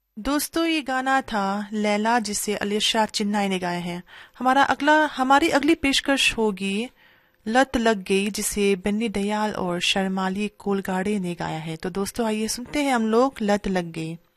दोस्तों, ये गाना था लैला जिसे अलिशा चिन्नाई ने गाया है। हमारी अगली पेशकश होगी लत लग गई जिसे बन्नी दयाल और शर्माली कोलगाड़े ने गाया है। तो दोस्तों, आइए सुनते हैं हम लोग लत लग गई।